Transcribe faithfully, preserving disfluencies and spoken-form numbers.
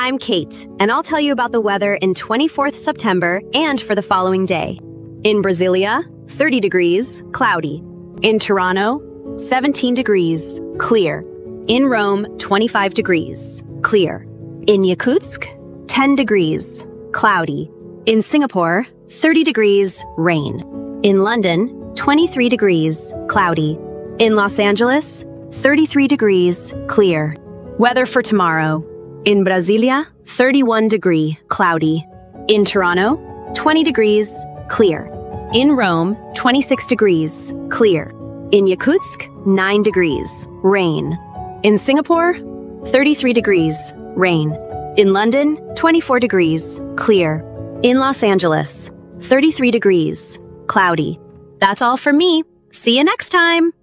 I'm Kate, and I'll tell you about the weather in twenty-fourth September and for the following day. In Brasilia, thirty degrees, cloudy. In Toronto, seventeen degrees, clear. In Rome, twenty-five degrees, clear. In Yakutsk, ten degrees, cloudy. In Singapore, thirty degrees, rain. In London, twenty-three degrees, cloudy. In Los Angeles, thirty-three degrees, clear. Weather for tomorrow. In Brasilia, thirty-one degree, cloudy. In Toronto, twenty degrees, clear. In Rome, twenty-six degrees, clear. In Yakutsk, nine degrees, rain. In Singapore, thirty-three degrees, rain. In London, twenty-four degrees, clear. In Los Angeles, thirty-three degrees, cloudy. That's all from me. See you next time.